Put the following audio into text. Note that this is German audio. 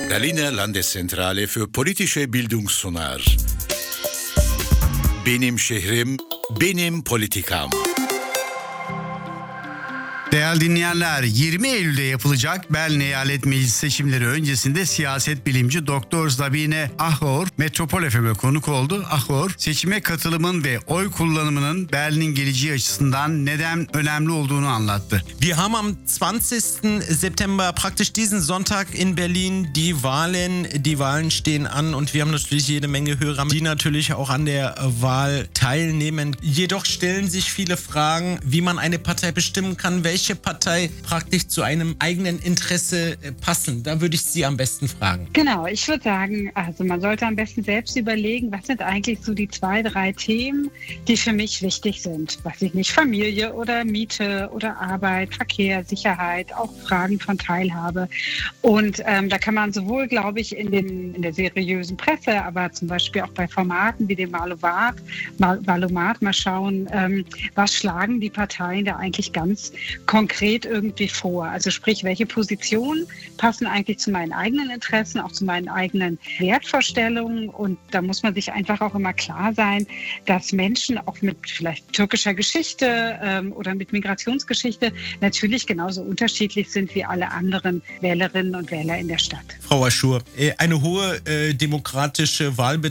Berliner Landeszentrale für politische Bildung sunar. Benim şehrim, benim politikam. Değerli dinleyenler, 20 Eylül'de yapılacak Berlin Eyalet Meclisi seçimleri öncesinde siyaset bilimci Doktor Sabine Achor Metropol FM'e konuk oldu. Achor, seçime katılımın ve oy kullanımının Berlin'in geleceği açısından neden önemli olduğunu anlattı. Wir haben am 20. September, praktisch diesen Sonntag in Berlin, die Wahlen stehen an und wir haben natürlich jede Menge Hörer, die natürlich auch an der Wahl teilnehmen. Jedoch stellen sich viele Fragen, wie man eine Partei bestimmen kann, welche Partei praktisch zu einem eigenen Interesse passen. Da würde ich Sie am besten fragen. Genau, ich würde sagen, also man sollte am besten selbst überlegen, was sind eigentlich so die 2, 3 Themen, die für mich wichtig sind. Weiß ich nicht, Familie oder Miete oder Arbeit, Verkehr, Sicherheit, auch Fragen von Teilhabe. Und da kann man sowohl, glaube ich, in der seriösen Presse, aber zum Beispiel auch bei Formaten wie dem Valomat mal schauen, was schlagen die Parteien da eigentlich ganz konkret irgendwie vor. Also sprich, welche Positionen passen eigentlich zu meinen eigenen Interessen, auch zu meinen eigenen Wertvorstellungen. Und da muss man sich einfach auch immer klar sein, dass Menschen auch mit vielleicht türkischer Geschichte oder mit Migrationsgeschichte natürlich genauso unterschiedlich sind wie alle anderen Wählerinnen und Wähler in der Stadt. Frau Achor, eine hohe demokratische Wahlbeteiligung